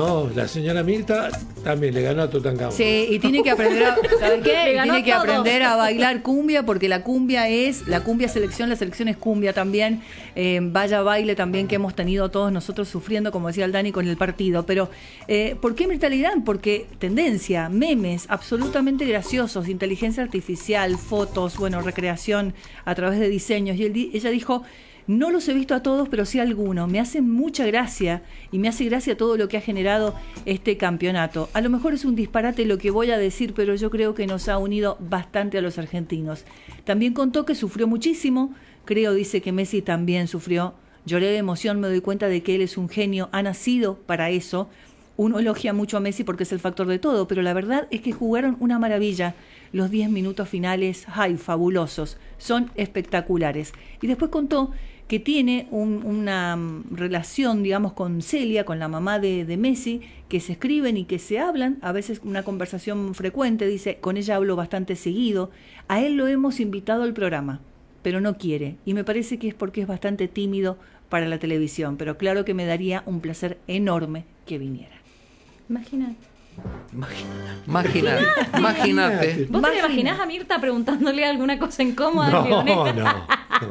No, la señora Mirta también le ganó a Tutankamón. Sí, y tiene que aprender a, ¿sabe qué? Le ganó Tiene que todo. aprender a bailar cumbia, porque la cumbia selección, la selección es cumbia también. Vaya baile también que hemos tenido todos nosotros sufriendo, como decía el Dani, con el partido. Pero, ¿por qué Mirta Legrand? Porque tendencia, memes absolutamente graciosos, inteligencia artificial, fotos, bueno, recreación a través de diseños. Y ella dijo: no los he visto a todos, pero sí a algunos. Me hace mucha gracia y me hace gracia todo lo que ha generado este campeonato. A lo mejor es un disparate lo que voy a decir, pero yo creo que nos ha unido bastante a los argentinos. También contó que sufrió muchísimo. Creo, dice, que Messi también sufrió. Lloré de emoción, me doy cuenta de que él es un genio, ha nacido para eso. Uno elogia mucho a Messi porque es el factor de todo, pero la verdad es que jugaron una maravilla. Los 10 minutos finales, ¡ay!, fabulosos, son espectaculares. Y después contó que tiene una relación, digamos, con Celia, con la mamá de Messi, que se escriben y que se hablan, a veces una conversación frecuente. Dice: con ella hablo bastante seguido, a él lo hemos invitado al programa, pero no quiere, y me parece que es porque es bastante tímido para la televisión, pero claro que me daría un placer enorme que viniera. Imagínate. Imagínate. ¿Vos te imaginás a Mirta preguntándole alguna cosa incómoda a No, Lionel? no.